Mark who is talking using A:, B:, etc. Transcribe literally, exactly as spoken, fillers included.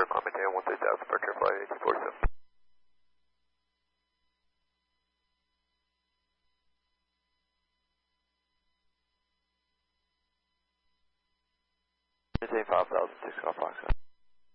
A: climb maintain one three thousand, departure flight eighteen forty-seven. Maintain five thousand, six Golf Foxtrot.